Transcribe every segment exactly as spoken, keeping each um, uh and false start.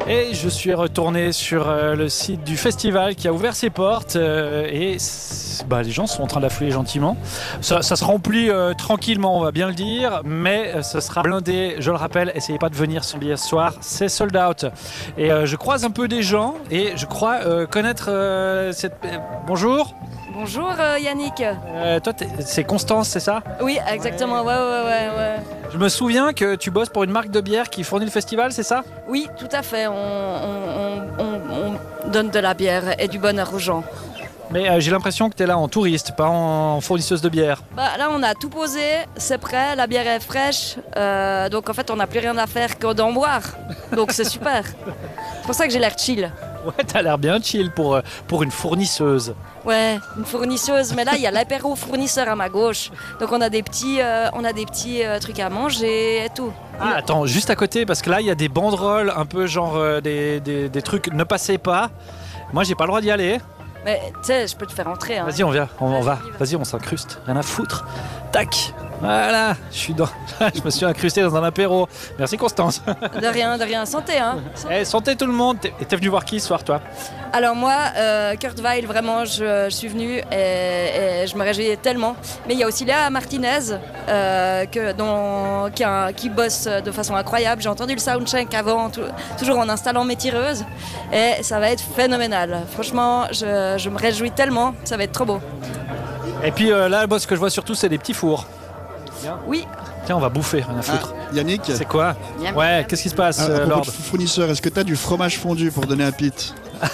Et je suis retourné sur euh, le site du festival qui a ouvert ses portes euh, et bah, les gens sont en train d'affluer gentiment. Ça, ça se remplit euh, tranquillement, on va bien le dire, mais euh, ce sera blindé. Je le rappelle, essayez pas de venir sans billet ce soir, c'est sold out. Et euh, je croise un peu des gens et je crois euh, connaître euh, cette... Bonjour. Bonjour euh, Yannick. Euh, toi, c'est Constance, c'est ça? Oui, exactement. Ouais, ouais, ouais, ouais. Je me souviens que tu bosses pour une marque de bière qui fournit le festival, c'est ça? Oui, tout à fait. On, on, on, on donne de la bière et du bonheur aux gens. Mais euh, j'ai l'impression que tu es là en touriste, pas en fournisseuse de bière. Bah, là, on a tout posé, c'est prêt, la bière est fraîche. Euh, donc en fait, on n'a plus rien à faire que d'en boire. Donc c'est super. C'est pour ça que j'ai l'air chill. Ouais, t'as l'air bien chill pour, pour une fournisseuse. Ouais, une fournisseuse. Mais là, il y a l'apéro fournisseur à ma gauche. Donc on a des petits, euh, on a des petits euh, trucs à manger et tout. Ah, attends, juste à côté, parce que là, il y a des banderoles un peu genre euh, des, des, des trucs « Ne passez pas ». Moi, j'ai pas le droit d'y aller. Mais tu sais, je peux te faire entrer. Hein. Vas-y, on vient, on, on va. Vas-y, on s'incruste. Rien à foutre. Tac. Voilà, je suis dans... je me suis incrusté dans un apéro. Merci Constance. De rien, de rien. Santé, hein. Santé, hey, santé tout le monde. T'es, t'es venu voir qui ce soir, toi? Alors moi, euh, Kurt Weill, vraiment, je, je suis venue et, et je me réjouis tellement. Mais il y a aussi Léa Martinez, euh, que, dont, qui, a, qui bosse de façon incroyable. J'ai entendu le soundcheck avant, tout, toujours en installant mes tireuses. Et ça va être phénoménal. Franchement, je, je me réjouis tellement. Ça va être trop beau. Et puis euh, là, moi, ce que je vois surtout, c'est des petits fours. Oui. Tiens, on va bouffer, rien à foutre. Ah, Yannick. C'est quoi? Yam. Ouais, qu'est-ce qui se passe, ah, euh, à Lord? propos de fournisseur, est-ce que tu as du fromage fondu pour donner à Pete?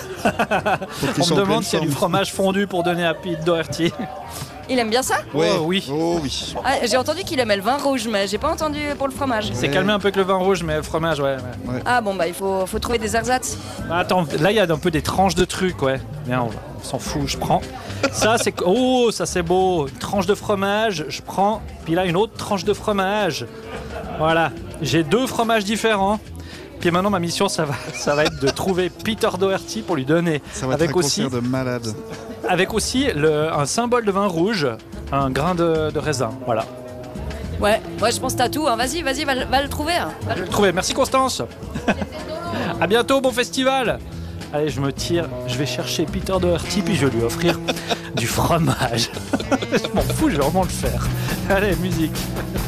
On me demande s'il y a du fromage fondu pour donner à Pete Doherty. Il aime bien ça? Ouais. Oh oui. Oh oui. Ah, j'ai entendu qu'il aimait le vin rouge, mais j'ai pas entendu pour le fromage. C'est Ouais. calmé un peu avec le vin rouge, mais le fromage, ouais. ouais. Ouais. Ah bon, bah il faut, faut trouver des ersatz. Bah, attends, là, il y a un peu des tranches de trucs, ouais. Bien, on, on s'en fout, je prends. Ça, c'est... Oh, ça, c'est beau. Une tranche de fromage, je prends. Puis là, une autre tranche de fromage. Voilà. J'ai deux fromages différents. Puis maintenant, ma mission, ça va, ça va être de trouver Peter Doherty pour lui donner. Ça va être avec un aussi, concert de malade. avec aussi le, un symbole de vin rouge, un grain de, de raisin. Voilà. Ouais, ouais, je pense que t'as tout. Hein. Vas-y, vas-y, va, va le trouver. Hein. Va Je vais le trouver. Merci Constance. À bientôt, bon festival. Allez, je me tire, je vais chercher Peter Doherty, puis je vais lui offrir du fromage. Je m'en fous, je vais vraiment le faire. Allez, musique.